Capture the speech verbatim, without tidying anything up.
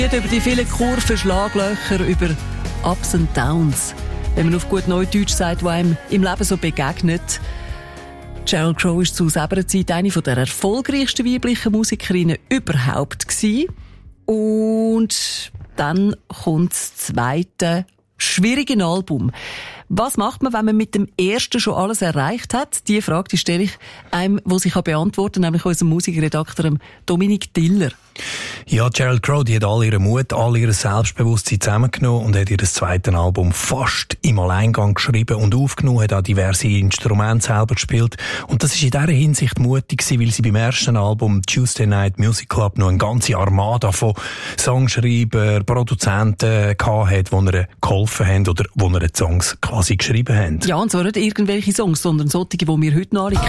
Über die vielen Kurven, Schlaglöcher, über Ups und Downs. Wenn man auf gut Neudeutsch sagt, was einem im Leben so begegnet. Sheryl Crow war zu selber Zeit eine der erfolgreichsten weiblichen Musikerinnen überhaupt gewesen. Und dann kommt das zweite schwierige Album. Was macht man, wenn man mit dem ersten schon alles erreicht hat? Die Frage die stelle ich einem, der sich beantworten kann, nämlich unserem Musikredakteur Dominik Diller. Ja, Sheryl Crow, die hat all ihren Mut, all ihr Selbstbewusstsein zusammengenommen und hat ihr das zweite Album fast im Alleingang geschrieben und aufgenommen, hat auch diverse Instrumente selber gespielt. Und das ist in dieser Hinsicht mutig gewesen, weil sie beim ersten Album Tuesday Night Music Club noch eine ganze Armada von Songschreibern, Produzenten gehabt hat, die ihr geholfen haben oder die ihr die Songs quasi geschrieben haben. Ja, und zwar nicht irgendwelche Songs, sondern solche, die wir heute noch alle